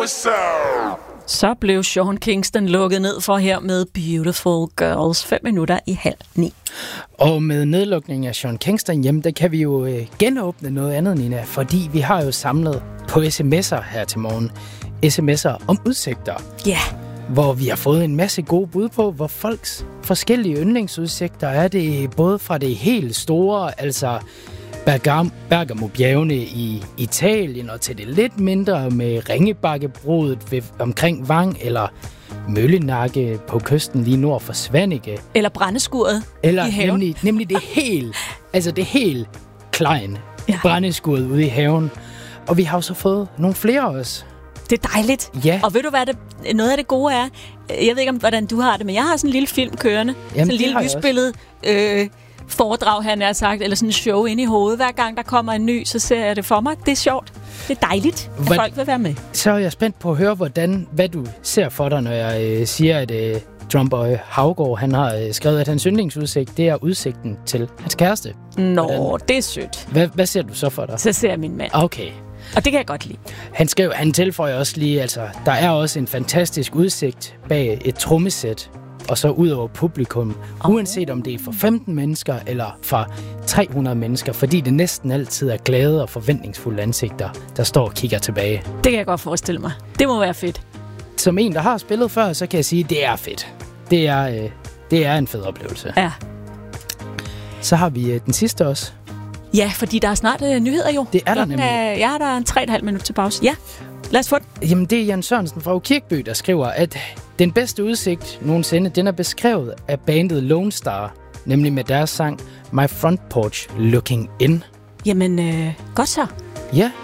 what's up? Så blev Sean Kingston lukket ned for her med Beautiful Girls 8:05. Og med nedlukningen af Sean Kingston hjem, der kan vi jo genåbne noget andet, Nina, fordi vi har jo samlet på sms'er her til morgen. Sms'er om udsigter. Ja. Yeah. Hvor vi har fået en masse gode bud på, hvor folks forskellige yndlingsudsigter er det, både fra det helt store, altså Bergamo-bjergene i Italien, og til det lidt mindre med Ringebakkebrodet omkring Vang, eller Møllenakke på kysten lige nord for Svanike. Eller Brændeskuret i haven. Nemlig det helt klein Brændeskuret ude i haven. Og vi har jo så fået nogle flere også. Det er dejligt. Ja. Og ved du, hvad noget af det gode er? Jeg ved ikke, hvordan du har det, men jeg har sådan en lille film kørende. Jamen, sådan en lille lysbillede foredrag, han har sagt, eller sådan en show inde i hovedet. Hver gang der kommer en ny, så ser jeg det for mig. Det er sjovt. Det er dejligt, at folk vil være med. Så er jeg spændt på at høre, hvad du ser for dig, når jeg siger, at Drumboy Havgård, han har skrevet, at hans yndlingsudsigt, det er udsigten til hans kæreste. Nå, det er sødt. Hvad ser du så for dig? Så ser jeg min mand. Okay. Og det kan jeg godt lide. Han tilføjer også lige, altså, der er også en fantastisk udsigt bag et trommesæt, og så ud over publikum, uanset om det er for 15 mennesker eller for 300 mennesker, fordi det næsten altid er glade og forventningsfulde ansigter, der står og kigger tilbage. Det kan jeg godt forestille mig. Det må være fedt. Som en, der har spillet før, så kan jeg sige, at det er fedt. Det er en fed oplevelse. Ja. Så har vi den sidste også. Ja, fordi der er snart nyheder jo. Det er der nemlig. Ja, der er 3,5 minutter til pause. Ja, lad os få det. Jamen, det er Jan Sørensen fra Kirkeby, der skriver, at den bedste udsigt nogensinde, den er beskrevet af bandet Lone Star, nemlig med deres sang My Front Porch Looking In. Jamen, godt så. Ja,